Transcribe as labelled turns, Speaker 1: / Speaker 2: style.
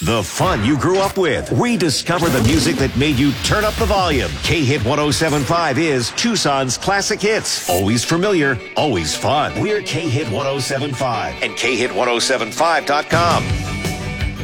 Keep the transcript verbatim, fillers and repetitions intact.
Speaker 1: The fun you grew up with. Rediscover the music that made you turn up the volume. K-Hit one oh seven point five is Tucson's classic hits. Always familiar, always fun. We're K-Hit one oh seven point five and K Hit ten seventy-five dot com.